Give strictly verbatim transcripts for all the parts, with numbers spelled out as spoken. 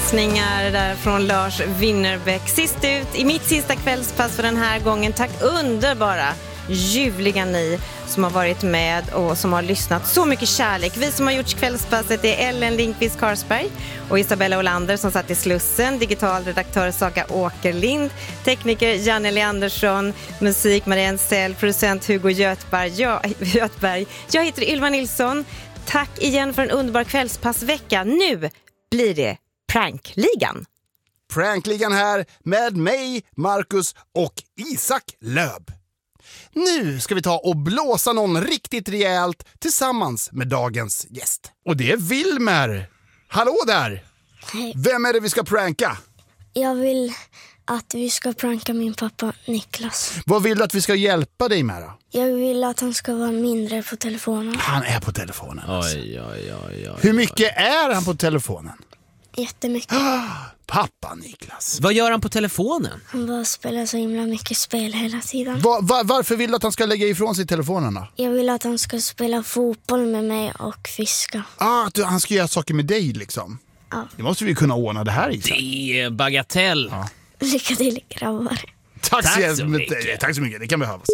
hälsningar där från Lars Winnerbäck. Sist ut i mitt sista kvällspass för den här gången. Tack underbara, ljuvliga ni som har varit med och som har lyssnat. Så mycket kärlek. Vi som har gjort kvällspasset är Ellen Lindqvist Karsberg och Isabella Olander som satt i Slussen, digital redaktör Saga Åkerlind, tekniker Janne Andersson, musik Marianne Sell, producent Hugo Götberg. Jag, Götberg. Jag heter Ylva Nilsson. Tack igen för en underbar kvällspassvecka. Nu blir det Prankligan. Prankligan här med mig, Marcus och Isak Löb. Nu ska vi ta och blåsa någon riktigt rejält tillsammans med dagens gäst. Och det är Wilmer. Hallå där! Hej. Vem är det vi ska pranka? Jag vill att vi ska pranka min pappa Niklas. Vad vill du att vi ska hjälpa dig med då? Jag vill att han ska vara mindre på telefonen. Han är på telefonen alltså. Oj, oj, oj, oj. Hur mycket är han på telefonen? Jättemycket. Pappa Niklas. Vad gör han på telefonen? Han bara spelar så himla mycket spel hela tiden. Va, va, varför vill du att han ska lägga ifrån sig telefonen då? Jag vill att han ska spela fotboll med mig och fiska. Ah, att du, han ska göra saker med dig liksom. Ja. Det måste vi kunna ordna det här i. Det är bagatell. Ja. Lycka till, grabbar. Tack, Tack så så mycket. mycket. Tack så mycket, det kan behövas.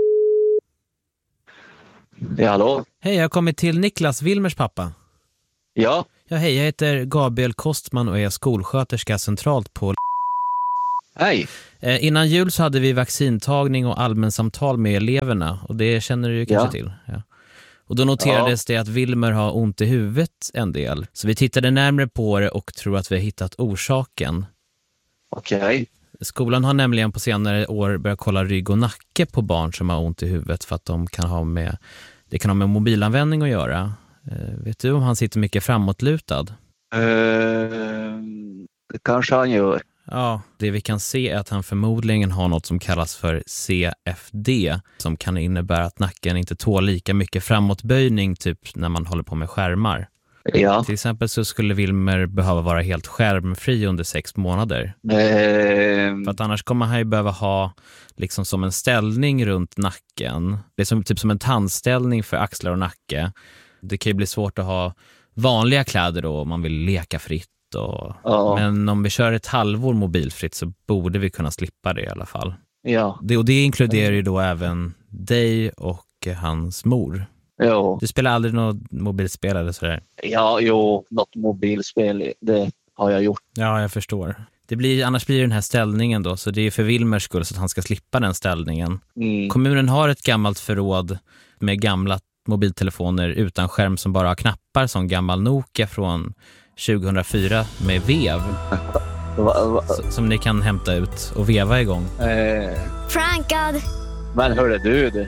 Ja, hallå? Hej, jag har kommit till Niklas Wilmers pappa. Ja, Ja, hej, jag heter Gabriel Kostman och är skolsköterska centralt på... hej. Eh, innan jul så hade vi vaccintagning och allmänsamtal med eleverna. Och det känner du ju kanske Ja. till. Ja. Och då noterades det att Wilmer har ont i huvudet en del. Så vi tittade närmare på det och tror att vi har hittat orsaken. Okej. Skolan har nämligen på senare år börjat kolla rygg och nacke på barn som har ont i huvudet för att de kan ha med, det kan ha med mobilanvändning att göra. Eh, vet du om han sitter mycket framåtlutad? Uh, det kanske han gör. Ja, det vi kan se är att han förmodligen har något som kallas för C F D som kan innebära att nacken inte tål lika mycket framåtböjning typ när man håller på med skärmar. Ja. Till exempel så skulle Wilmer behöva vara helt skärmfri under sex månader. Uh, För att annars kommer han ju behöva ha liksom som en ställning runt nacken. Det är som, typ som en tandställning för axlar och nacke. Det kan ju bli svårt att ha vanliga kläder då om man vill leka fritt. Och... Ja. Men om vi kör ett halvår mobilfritt så borde vi kunna slippa det i alla fall. Ja. Det, och det inkluderar ju då även dig och hans mor. Jo. Du spelar aldrig något mobilspel eller sådär? Ja, jo, något mobilspel, det har jag gjort. Ja, jag förstår. Det blir, annars blir det den här ställningen då, så det är för Wilmers skull så att han ska slippa den ställningen. Mm. Kommunen har ett gammalt förråd med gamla mobiltelefoner utan skärm som bara har knappar, som gammal Nokia från tjugohundrafyra med vev. Va, va, S- som ni kan hämta ut och veva igång. eh, Prankad! men hörde du det?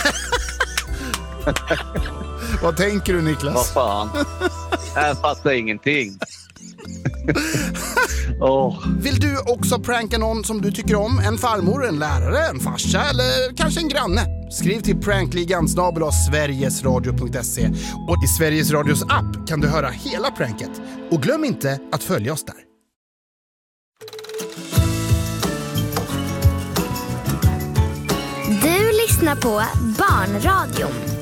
Vad tänker du, Niklas? Vad fan? Jag fattar ingenting. Oh. Vill du också pranka någon som du tycker om? En farmor, en lärare, en farsa eller kanske en granne? Skriv till prankligan snabel-a sverigesradio punkt se och i Sveriges Radios app kan du höra hela pranket. Och glöm inte att följa oss där. Du lyssnar på Barnradion.